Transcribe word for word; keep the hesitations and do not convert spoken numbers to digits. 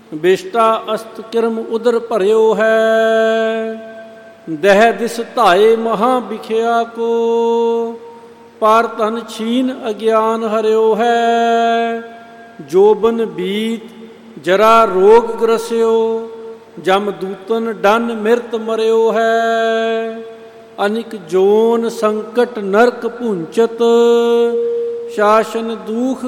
ਬਿਸ਼ਟਾ ਅਸਤ ਕਿਰਮ ਉਦਰ ਭਰਿਓ ਹੈ। ਦਹਿ ਦਿਸ ਧਾਏ ਮਹਾਂ ਵਿਖਿਆ ਕੋ, ਪਰ ਤਨ ਛੀਨ ਅਗਿਆਨ ਹਰਿਓ ਹੈ। ਜੋਬਨ ਬੀਤ ਜਰਾ ਰੋਗ ਗ੍ਰਸਿਓ, ਜਮ ਦੂਤਨ ਡਨ ਮਿਰਤ ਮਰਿਓ ਹੈ। ਅਨਿਕ ਜੋਨ ਸੰਕਟ ਨਰਕ ਭੁੰਚਤ, ਸ਼ਾਸਨ ਦੂਖ